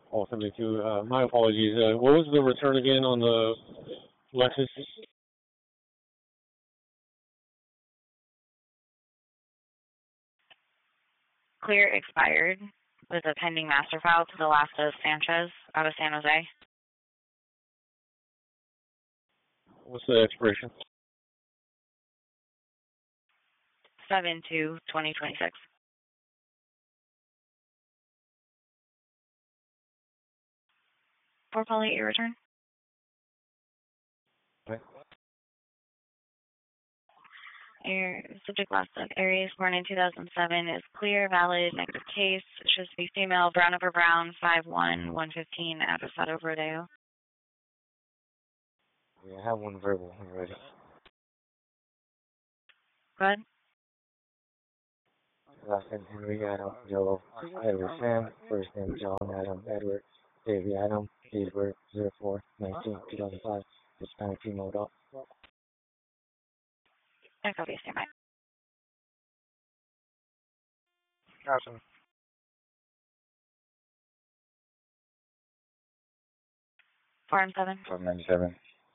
All 72. My apologies. What was the return again on the Lexus? Clear expired with a pending master file to the last of Sanchez out of San Jose. What's the expiration? 7/2/2026. For Polly, your return. Okay. Your subject last of Aries, born in 2007, is clear, valid, negative case. Should be female, brown over brown, 5'1", 115, address out of Rodeo. Yeah, I have one verbal already. Go ahead. Last name Henry Adam, Joe Edward Sam, first name John Adam Edward, Davey Adam, date of birth 04/19/2005, Hispanic female adult. And copy, stand by. Gotcha. 4 and 7. 597.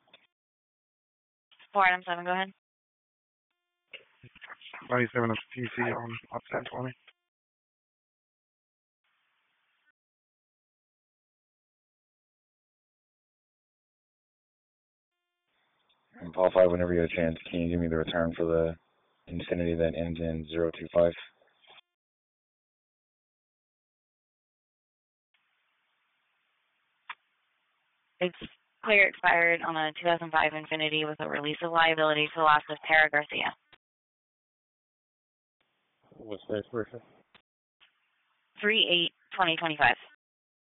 4 and 7, go ahead. 97 is PC on 1020. And Paul 5, whenever you get a chance, can you give me the return for the Infinity that ends in 025? It's clear expired on a 2005 Infinity with a release of liability to the last of Tara Garcia. What's the expiration? 3/8/2025.